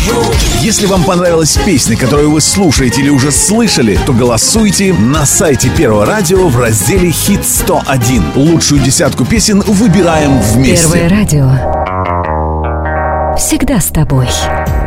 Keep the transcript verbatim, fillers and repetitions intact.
скажу. Если вам понравилась песня, которую вы слушаете или уже слышали, то голосуйте на сайте Первого радио в разделе «Хит сто один». Лучшую десятку песен выбираем вместе. Первое радио. Всегда с тобой.